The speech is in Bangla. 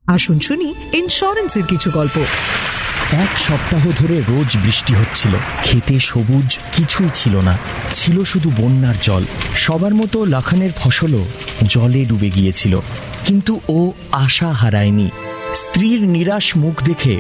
আসুন শুনি ইন্স্যুরেন্সের কিছু গল্প। এক সপ্তাহ ধরে রোজ বৃষ্টি হচ্ছিল। খেতে সবুজ কিছুই ছিল না, ছিল শুধু বন্যার জল। সবার মতো লাখানের ফসলও জলে ডুবে গিয়েছিল, কিন্তু ও আশা হারায়নি। স্ত্রীর নিরাশ মুখ দেখে